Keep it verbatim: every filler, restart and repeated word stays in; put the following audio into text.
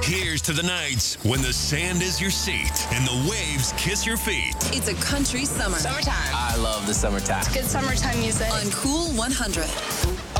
Here's to the nights when the sand is your seat and the waves kiss your feet. It's a country summer. Summertime. I love the summertime. Good summertime music. On Cool one hundred.